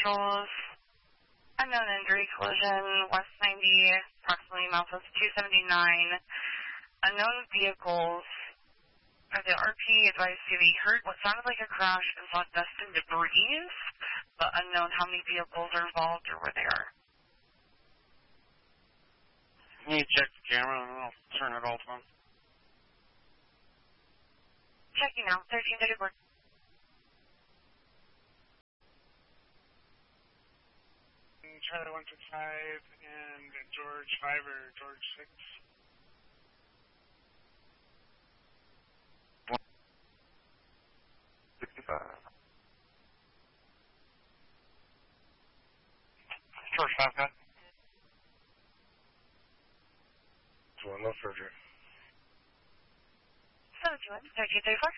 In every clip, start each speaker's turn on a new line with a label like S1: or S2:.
S1: patrols. Unknown injury collision, West 90, approximately Malthus 279. Unknown vehicles. The RP advised to be heard what sounded like a crash and saw dust and debris, but unknown how many vehicles are involved or where they are.
S2: Can you check the camera and I'll turn it off on?
S1: Checking out, 1334.
S3: Charlie 165 and George 5 or George 6.
S2: George 5 guy.
S4: No surgery.
S1: 721, 1334.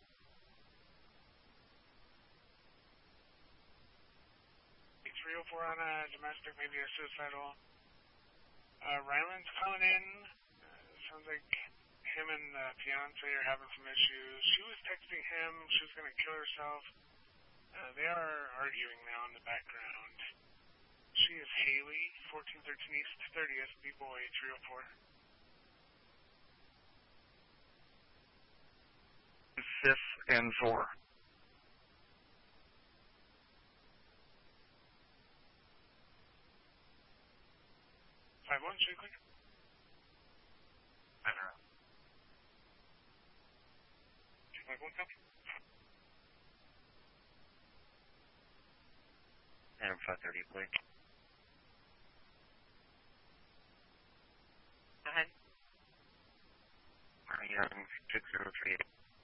S3: 304 on a domestic, maybe a suicidal. Ryland's calling in. Sounds like him and the fiance are having some issues. She was texting him. She was going to kill herself. They are arguing now in the background. She is Haley, 1413 East 30th, B-Boy 304.
S4: 5th and 4.
S3: 5-1, should we click?
S4: I don't know.
S3: 251, copy.
S4: And 530, please.
S1: Go ahead.
S4: Young 6038.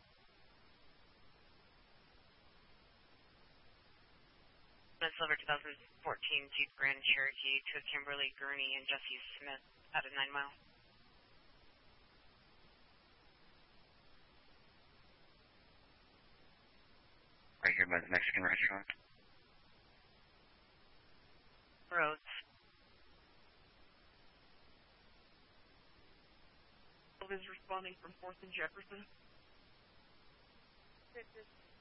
S1: Silver 2014 Jeep Grand Cherokee to Kimberly Gurney and Jesse Smith out of 9 Mile.
S4: Right here by the Mexican restaurant.
S1: Roads.
S5: Is responding from 4th and Jefferson.